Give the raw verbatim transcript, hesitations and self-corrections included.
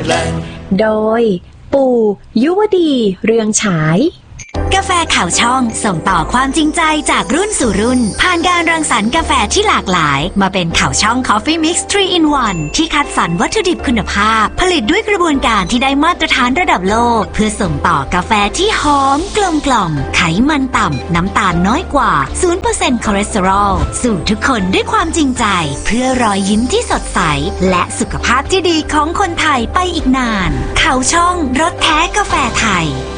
Thailand โดยปู่ยุวดีเรืองฉายกาแฟข่าวช่องส่งต่อความจริงใจจากรุ่นสู่รุ่นผ่านการรังสรรค์กาแฟที่หลากหลายมาเป็นข่าวช่อง Coffee Mix ทรี in วัน ที่คัดสรรวัตถุดิบคุณภาพผลิตด้วยกระบวนการที่ได้มาตรฐานระดับโลกเพื่อส่งต่อกาแฟที่หอมกลมกล่อมไขมันต่ำน้ำตาลน้อยกว่า ศูนย์เปอร์เซ็นต์ คอเลสเตอรอลสู่ทุกคนด้วยความจริงใจเพื่อรอยยิ้มที่สดใสและสุขภาพที่ดีของคนไทยไปอีกนานข่าวช่องรสแท้กาแฟไทย